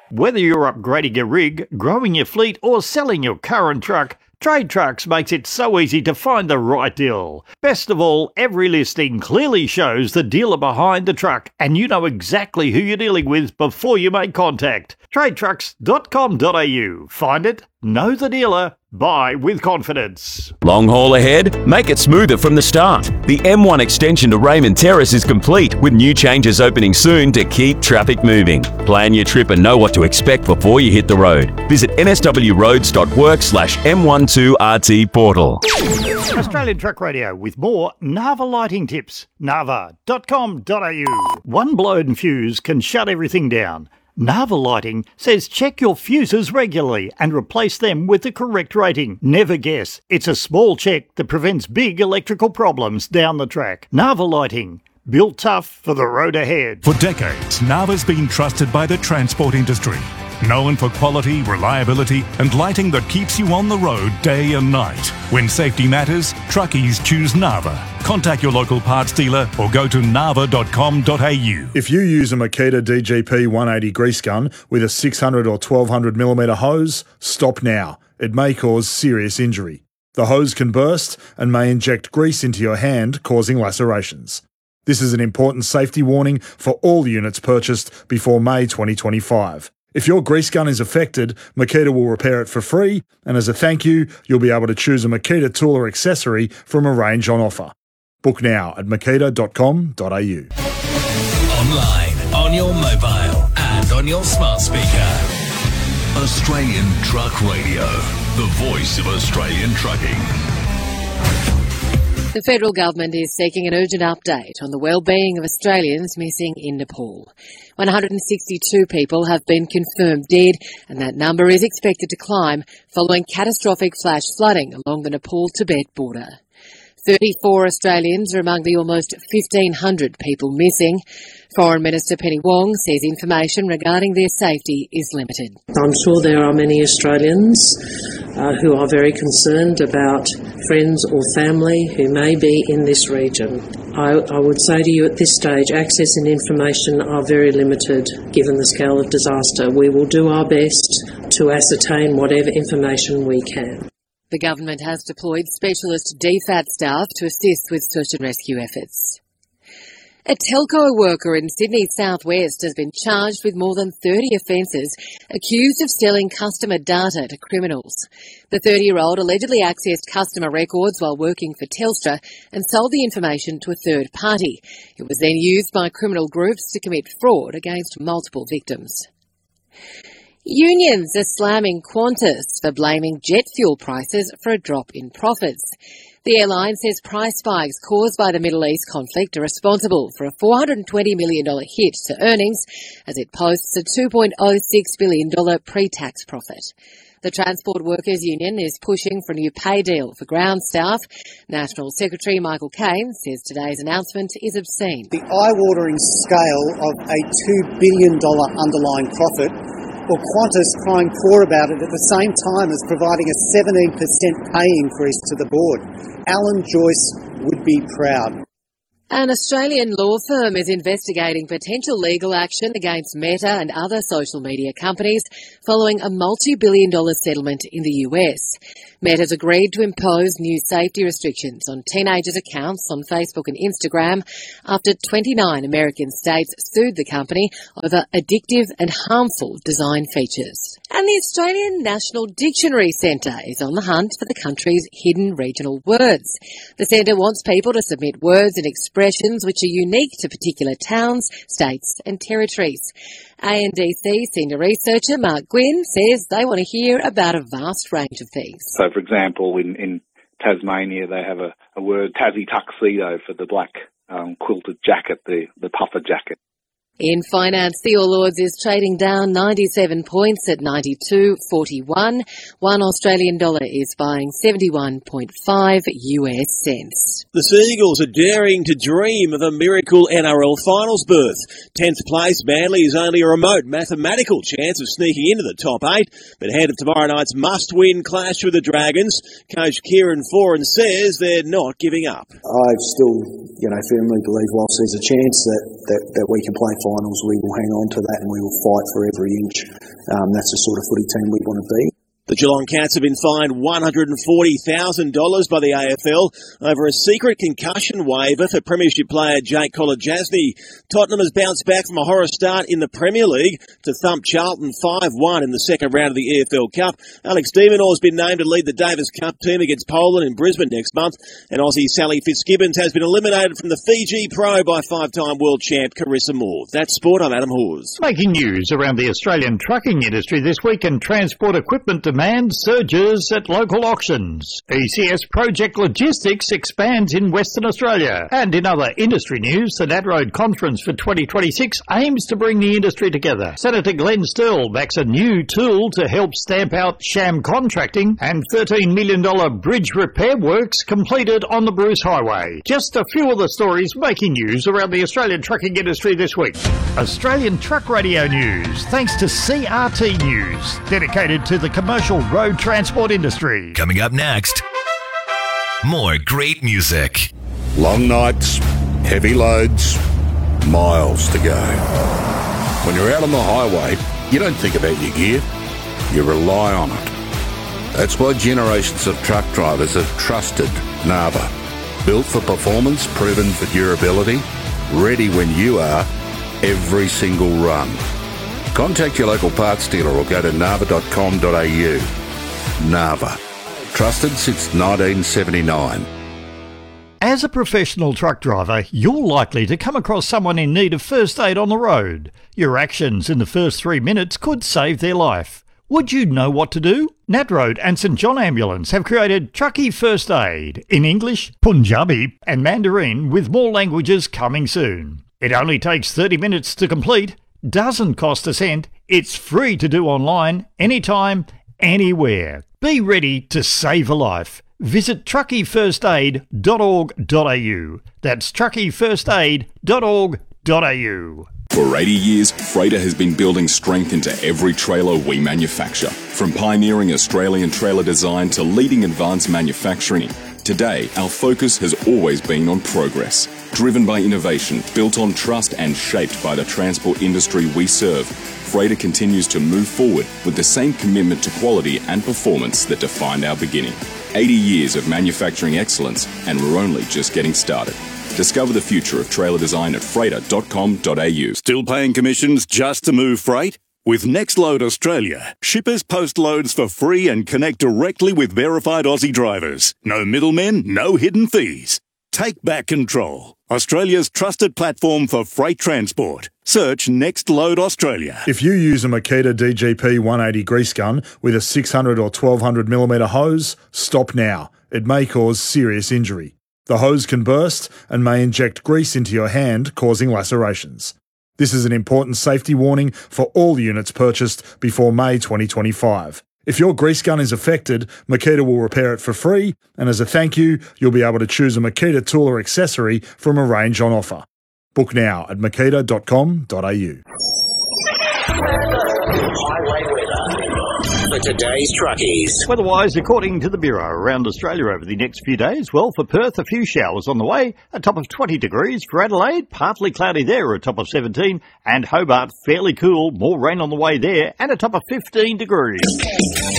Whether you're upgrading your rig, growing your fleet or selling your current truck, Trade Trucks makes it so easy to find the right deal. Best of all, every listing clearly shows the dealer behind the truck and you know exactly who you're dealing with before you make contact. Tradetrucks.com.au. Find it, know the dealer, buy with confidence. Long haul ahead? Make it smoother from the start. The M1 extension to Raymond Terrace is complete with new changes opening soon to keep traffic moving. Plan your trip and know what to expect before you hit the road. Visit nswroads.work/M12RT portal. Australian Truck Radio with more Narva lighting tips. Narva.com.au. One blown fuse can shut everything down. Narva Lighting says check your fuses regularly and replace them with the correct rating. Never guess. It's a small check that prevents big electrical problems down the track. Narva Lighting. Built tough for the road ahead. For decades, Narva's been trusted by the transport industry. Known for quality, reliability and lighting that keeps you on the road day and night. When safety matters, truckies choose Narva. Contact your local parts dealer or go to narva.com.au. If you use a Makita DGP 180 grease gun with a 600 or 1200mm hose, stop now. It may cause serious injury. The hose can burst and may inject grease into your hand, causing lacerations. This is an important safety warning for all units purchased before May 2025. If your grease gun is affected, Makita will repair it for free, and as a thank you, you'll be able to choose a Makita tool or accessory from a range on offer. Book now at makita.com.au. Online, on your mobile, and on your smart speaker. Australian Truck Radio, the voice of Australian trucking. The federal government is seeking an urgent update on the well-being of Australians missing in Nepal. 162 people have been confirmed dead, and that number is expected to climb following catastrophic flash flooding along the Nepal-Tibet border. 34 Australians are among the almost 1,500 people missing. Foreign Minister Penny Wong says information regarding their safety is limited. I'm sure there are many Australians who are very concerned about friends or family who may be in this region. I would say to you at this stage, access and information are very limited given the scale of disaster. We will do our best to ascertain whatever information we can. The government has deployed specialist DFAT staff to assist with search and rescue efforts. A telco worker in Sydney's southwest has been charged with more than 30 offences, accused of selling customer data to criminals. The 30-year-old allegedly accessed customer records while working for Telstra and sold the information to a third party. It was then used by criminal groups to commit fraud against multiple victims. Unions are slamming Qantas for blaming jet fuel prices for a drop in profits. The airline says price spikes caused by the Middle East conflict are responsible for a $420 million hit to earnings as it posts a $2.06 billion pre-tax profit. The Transport Workers Union is pushing for a new pay deal for ground staff. National Secretary Michael Caine says today's announcement is obscene. The eye-watering scale of a $2 billion underlying profit, or Qantas crying poor about it at the same time as providing a 17% pay increase to the board. Alan Joyce would be proud. An Australian law firm is investigating potential legal action against Meta and other social media companies following a multi-billion-dollar settlement in the US. Meta's agreed to impose new safety restrictions on teenagers' accounts on Facebook and Instagram after 29 American states sued the company over addictive and harmful design features. And the Australian National Dictionary Centre is on the hunt for the country's hidden regional words. The centre wants people to submit words and expressions which are unique to particular towns, states and territories. ANDC senior researcher Mark Gwynn says they want to hear about a vast range of things. So, for example, in Tasmania they have a word, Tassie tuxedo, for the black quilted jacket, the puffer jacket. In finance, the All Ords is trading down 97 points at 92.41. One Australian dollar is buying 71.5 US cents. The Seagulls are daring to dream of a miracle NRL finals berth. 10th place, Manly is only a remote mathematical chance of sneaking into the top 8, but ahead of tomorrow night's must-win clash with the Dragons, coach Kieran Foran says they're not giving up. I still, firmly believe whilst there's a chance that we can play finals, we will hang on to that and we will fight for every inch. That's the sort of footy team we want to be. The Geelong Cats have been fined $140,000 by the AFL over a secret concussion waiver for Premiership player Jake Kolodjasny. Tottenham has bounced back from a horror start in the Premier League to thump Charlton 5-1 in the second round of the EFL Cup. Alex de Minaur has been named to lead the Davis Cup team against Poland in Brisbane next month. And Aussie Sally Fitzgibbons has been eliminated from the Fiji Pro by five-time world champ Carissa Moore. That's sport. I'm Adam Hawes. Making news around the Australian trucking industry this week, and transport equipment demand surges at local auctions. ECS Project Logistics expands in Western Australia. And in other industry news, the NatRoad Conference for 2026 aims to bring the industry together. Senator Glenn Sterle backs a new tool to help stamp out sham contracting, and $13 million bridge repair works completed on the Bruce Highway. Just a few of the stories making news around the Australian trucking industry this week. Australian Truck Radio News, thanks to CRT News, dedicated to the commercial road transport industry. Coming up next, more great music. Long nights, heavy loads, miles to go. When you're out on the highway, you don't think about your gear, you rely on it. That's why generations of truck drivers have trusted Narva. Built for performance, proven for durability, ready when you are, every single run. Contact your local parts dealer or go to narva.com.au. Narva. Trusted since 1979. As a professional truck driver, you're likely to come across someone in need of first aid on the road. Your actions in the first 3 minutes could save their life. Would you know what to do? NatRoad and St John Ambulance have created Truckee First Aid in English, Punjabi and Mandarin, with more languages coming soon. It only takes 30 minutes to complete, doesn't cost a cent, it's free to do online, anytime, anywhere. Be ready to save a life. Visit truckiefirstaid.org.au. That's truckiefirstaid.org.au. For 80 years, Freighter has been building strength into every trailer we manufacture. From pioneering Australian trailer design to leading advanced manufacturing, today our focus has always been on progress. Driven by innovation, built on trust and shaped by the transport industry we serve, Freighter continues to move forward with the same commitment to quality and performance that defined our beginning. 80 years of manufacturing excellence, and we're only just getting started. Discover the future of trailer design at freighter.com.au. Still paying commissions just to move freight? With Nextload Australia, shippers post loads for free and connect directly with verified Aussie drivers. No middlemen, no hidden fees. Take back control. Australia's trusted platform for freight transport. Search Nextload Australia. If you use a Makita DGP 180 grease gun with a 600 or 1200mm hose, stop now. It may cause serious injury. The hose can burst and may inject grease into your hand, causing lacerations. This is an important safety warning for all units purchased before May 2025. If your grease gun is affected, Makita will repair it for free, and as a thank you, you'll be able to choose a Makita tool or accessory from a range on offer. Book now at makita.com.au. Highway weather for today's truckies. Weather-wise, according to the Bureau, around Australia over the next few days, well, for Perth, a few showers on the way, a top of 20 degrees. For Adelaide, partly cloudy there, a top of 17. And Hobart, fairly cool, more rain on the way there, and a top of 15 degrees.